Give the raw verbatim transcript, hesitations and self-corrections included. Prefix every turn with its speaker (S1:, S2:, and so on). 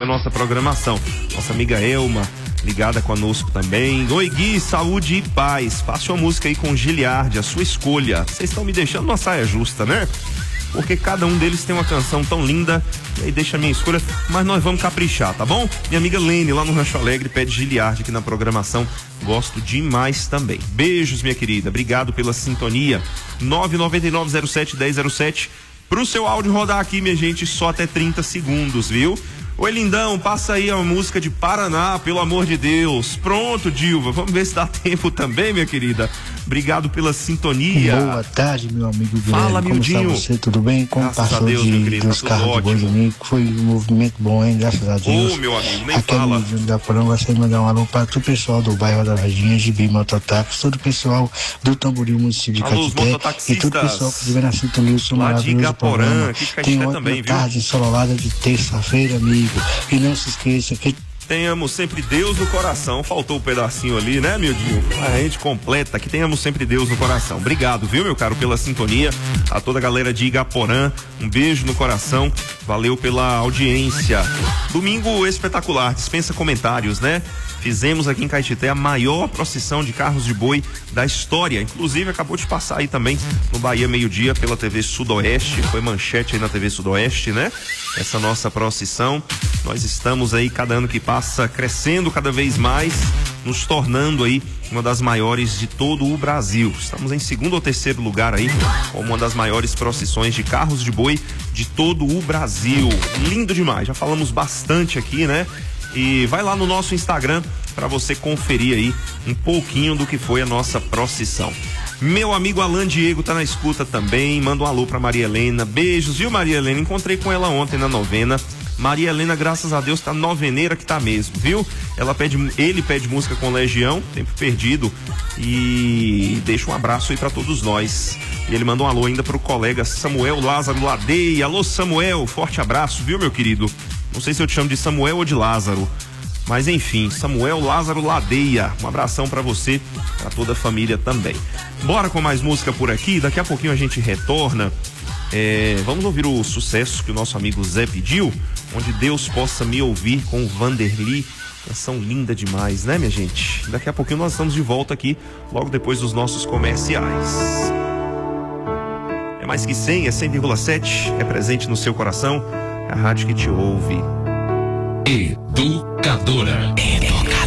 S1: nossa programação. Nossa amiga Elma, ligada conosco também. Oi, Gui, saúde e paz. Faça uma música aí com Giliardi, a sua escolha. Vocês estão me deixando uma saia justa, né? Porque cada um deles tem uma canção tão linda, e aí deixa a minha escolha, mas nós vamos caprichar, tá bom? Minha amiga Lene, lá no Rancho Alegre, pede Giliardi aqui na programação, gosto demais também. Beijos, minha querida, obrigado pela sintonia. nove nove nove zero sete um zero zero sete, pro seu áudio rodar aqui, minha gente, só até trinta segundos, viu? Oi, lindão, passa aí a música de Paraná, pelo amor de Deus. Pronto, Dilva, vamos ver se dá tempo também, minha querida. Obrigado pela sintonia.
S2: Boa tarde, meu amigo Guilherme.
S1: Fala, Mildinho.
S2: Como está você? Tudo bem? Como
S1: Graças
S2: passou
S1: a Deus,
S2: de,
S1: meu querido,
S2: dos
S1: tá
S2: carros
S1: tudo
S2: de boi
S1: ótimo.
S2: domingo? Foi um movimento bom, hein? Graças a Deus.
S1: Ô, meu amigo, nem
S2: Aqui
S1: fala.
S2: é o Mildinho da Porão. Gostaria de mandar um alô para todo o pessoal do bairro da Varginha, Gibi Mototáxi, todo o pessoal do Tamboril, município de
S1: Alô, os
S2: Caetité,
S1: mototaxistas.
S2: e todo o pessoal que estiver na sintonia do seu
S1: Lá de
S2: maravilhoso
S1: Igaporã,
S2: programa.
S1: aqui de Caetité
S2: Tem
S1: também,
S2: ótima
S1: viu?
S2: tarde ensolarada de terça-feira, amigo. E não se esqueça que
S1: Tenhamos sempre Deus no coração. Faltou um pedacinho ali, né, Mildinho? A gente completa, que tenhamos sempre Deus no coração. Obrigado, viu, meu caro, pela sintonia. A toda a galera de Igaporã, um beijo no coração. Valeu pela audiência. Domingo espetacular, dispensa comentários, né? Fizemos aqui em Caetité a maior procissão de carros de boi da história. Inclusive, acabou de passar aí também no Bahia Meio-Dia pela T V Sudoeste. Foi manchete aí na T V Sudoeste, né? Essa nossa procissão. Nós estamos aí, cada ano que passa, crescendo cada vez mais, nos tornando aí uma das maiores de todo o Brasil. Estamos em segundo ou terceiro lugar aí, como uma das maiores procissões de carros de boi de todo o Brasil. Lindo demais, já falamos bastante aqui, né? E vai lá no nosso Instagram para você conferir aí um pouquinho do que foi a nossa procissão. Meu amigo Alan Diego tá na escuta também, manda um alô pra Maria Helena. Beijos, viu, Maria Helena? Encontrei com ela ontem na novena. Maria Helena, graças a Deus, tá noveneira que tá mesmo, viu? Ela pede, ele pede música com Legião, Tempo Perdido, e deixa um abraço aí pra todos nós. E ele manda um alô ainda pro colega Samuel Lázaro Ladeia. Alô, Samuel, forte abraço, viu, meu querido? Não sei se eu te chamo de Samuel ou de Lázaro, mas enfim, Samuel Lázaro Ladeia, um abração pra você, pra toda a família também. Bora com mais música por aqui, daqui a pouquinho a gente retorna. É, vamos ouvir o sucesso que o nosso amigo Zé pediu, Onde Deus Possa Me Ouvir, com o Vanderly. Canção linda demais, né, minha gente? Daqui a pouquinho nós estamos de volta aqui, logo depois dos nossos comerciais. É mais que cem, é cem vírgula sete, é presente no seu coração, é a rádio que te ouve.
S3: Educadora. Educadora.